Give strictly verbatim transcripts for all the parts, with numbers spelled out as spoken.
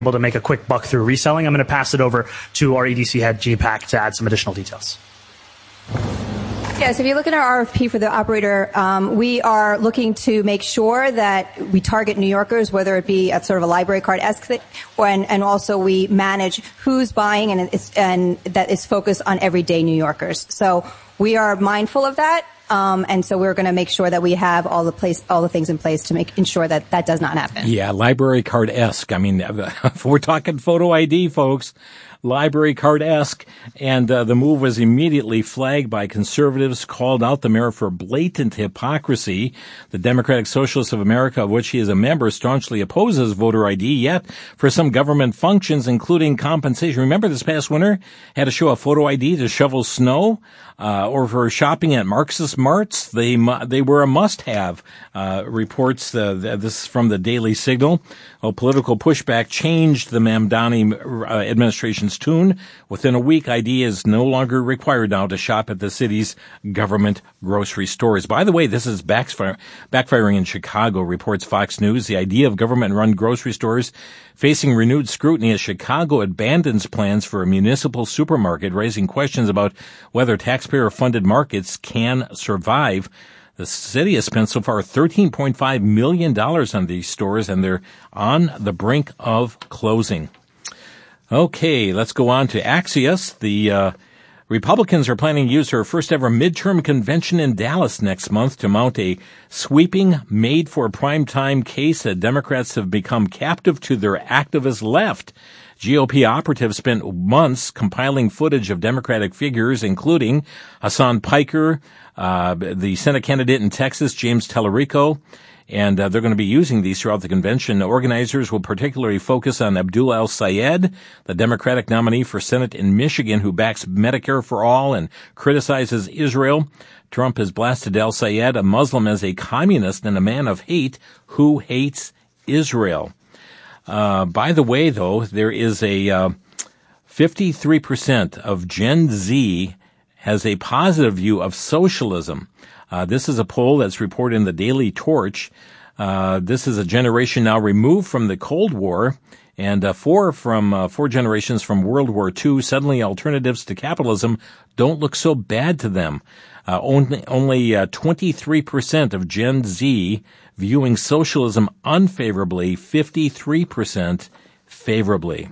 able to make a quick buck through reselling. I'm going to pass it over to our E D C head, G PAC, to add some additional details. Yes, if you look at our R F P for the operator, um, we are looking to make sure that we target New Yorkers, whether it be at sort of a library card-esque thing, or, and, and also we manage who's buying, and, it's, and that is focused on everyday New Yorkers. So we are mindful of that, um, and so we're going to make sure that we have all the place, all the things in place to make ensure that that does not happen. Yeah, library card-esque. I mean, if we're talking photo I D, folks. Library card-esque, and uh, the move was immediately flagged by conservatives, called out the mayor for blatant hypocrisy. The Democratic Socialists of America, of which he is a member, staunchly opposes voter I D, yet for some government functions, including compensation. Remember this past winter, had to show a photo I D to shovel snow, uh, or for shopping at Marxist Marts. They they were a must-have, uh, reports uh, this from the Daily Signal. Well, political pushback changed the Mamdani uh, administration's tune. Within a week, I D is no longer required now to shop at the city's government grocery stores. By the way, this is backfire, backfiring in Chicago, reports Fox News. The idea of government-run grocery stores facing renewed scrutiny as Chicago abandons plans for a municipal supermarket, raising questions about whether taxpayer-funded markets can survive. The city has spent so far thirteen point five million dollars on these stores, and they're on the brink of closing. Okay, let's go on to Axios. The uh, Republicans are planning to use their first ever midterm convention in Dallas next month to mount a sweeping made-for-primetime case that Democrats have become captive to their activist left. G O P operatives spent months compiling footage of Democratic figures, including Hassan Piker, uh, the Senate candidate in Texas, James Tallarico, and uh, they're going to be using these throughout the convention. Organizers will particularly focus on Abdul El-Sayed, the Democratic nominee for Senate in Michigan, who backs Medicare for All and criticizes Israel. Trump has blasted El-Sayed, a Muslim, as a communist and a man of hate who hates Israel. Uh, by the way, though, there is a uh, fifty-three percent of Gen Z has a positive view of socialism. Uh, this is a poll that's reported in the Daily Torch. Uh, this is a generation now removed from the Cold War, and uh, four from uh, four generations from World War Two. Suddenly, alternatives to capitalism don't look so bad to them. Uh, only only uh, twenty-three percent of Gen Z viewing socialism unfavorably, fifty-three percent favorably.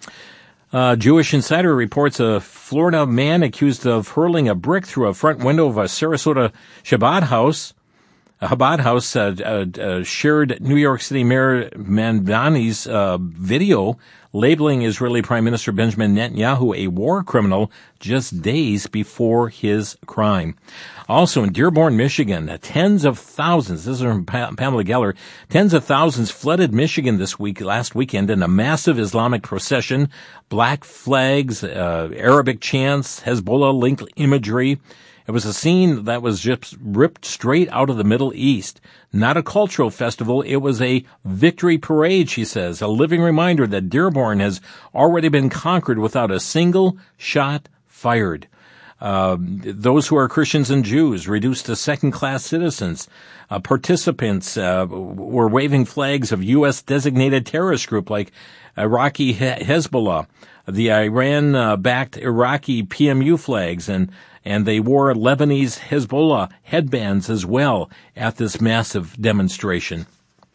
Uh, Jewish Insider reports a Florida man accused of hurling a brick through a front window of a Sarasota Shabbat house, a Chabad house, uh, uh, uh, shared New York City Mayor Mamdani's uh, video labeling Israeli Prime Minister Benjamin Netanyahu a war criminal just days before his crime. Also in Dearborn, Michigan, tens of thousands, this is from Pamela Geller, tens of thousands flooded Michigan this week, last weekend in a massive Islamic procession, black flags, uh, Arabic chants, Hezbollah-linked imagery. It was a scene that was just ripped straight out of the Middle East. Not a cultural festival, it was a victory parade, she says, a living reminder that Dearborn has already been conquered without a single shot fired. Uh, those who are Christians and Jews reduced to second-class citizens. Uh, participants uh, were waving flags of U S designated terrorist group like Iraqi Hezbollah, the Iran-backed Iraqi P M U flags, and and they wore Lebanese Hezbollah headbands as well at this massive demonstration.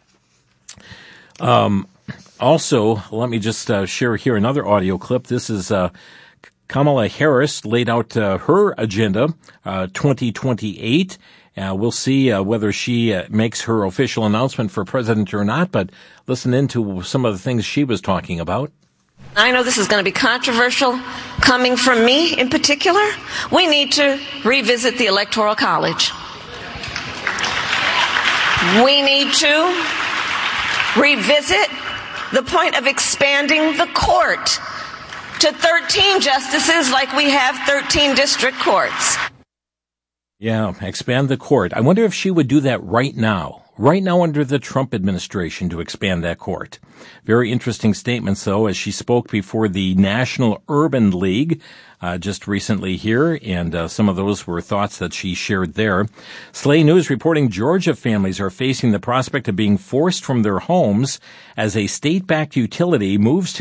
Um, also, let me just uh, share here another audio clip. This is uh, Kamala Harris laid out uh, her agenda, uh, twenty twenty-eight. Uh, we'll see uh, whether she uh, makes her official announcement for president or not, but listen into some of the things she was talking about. I know this is going to be controversial coming from me in particular. We need to revisit the Electoral College. We need to revisit the point of expanding the court to thirteen justices like we have thirteen district courts. Yeah, expand the court. I wonder if she would do that right now, right now under the Trump administration to expand that court. Very interesting statements, though, as she spoke before the National Urban League uh, just recently here, and uh, some of those were thoughts that she shared there. Slay News reporting Georgia families are facing the prospect of being forced from their homes as a state-backed utility moves to